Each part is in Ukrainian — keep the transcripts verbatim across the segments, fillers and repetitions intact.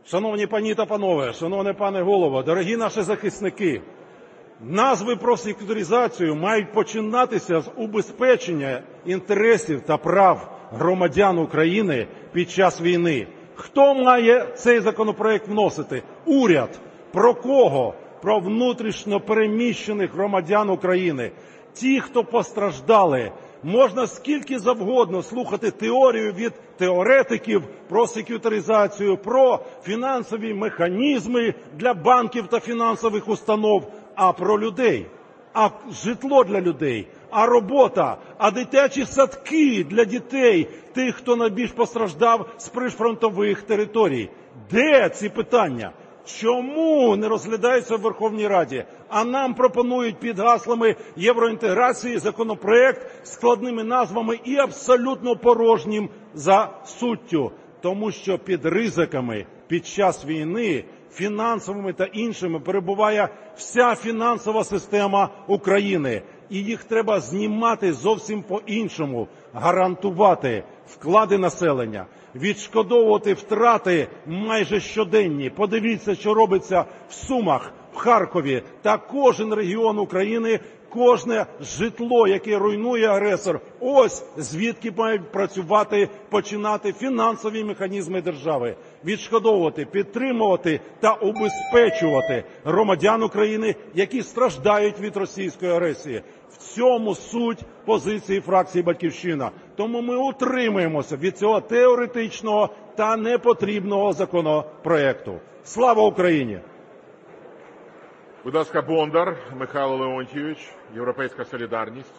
Шановні пані та панове, шановний пане голово, дорогі наші захисники, назви про секюритизацію мають починатися з убезпечення інтересів та прав громадян України під час війни. Хто має цей законопроект вносити? Уряд. Про кого? Про внутрішньо переміщених громадян України. Ті, хто постраждали. Можна скільки завгодно слухати теорію від теоретиків про секюритизацію, про фінансові механізми для банків та фінансових установ, а про людей, а житло для людей, а робота, а дитячі садки для дітей, тих, хто найбільш постраждав з прифронтових територій. Де ці питання? Чому не розглядаються в Верховній Раді, а нам пропонують під гаслами євроінтеграції законопроект з складними назвами і абсолютно порожнім за суттю? Тому що під ризиками під час війни фінансовими та іншими перебуває вся фінансова система України. І їх треба знімати зовсім по-іншому, гарантувати вклади населення, відшкодовувати втрати майже щоденні. Подивіться, що робиться в Сумах, в Харкові та кожен регіон України, кожне житло, яке руйнує агресор. Ось звідки мають працювати, починати фінансові механізми держави. Відшкодовувати, підтримувати та убезпечувати громадян України, які страждають від російської агресії. В цьому суть позиції фракції «Батьківщина». Тому ми утримуємося від цього теоретичного та непотрібного законопроекту. Слава Україні! Будь ласка, Бондар Михайло Леонтійович, Європейська солідарність.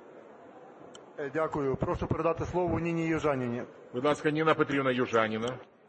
Дякую. Прошу передати слово Ніні Южаніній. Будь ласка, Ніна Петрівна Южаніна.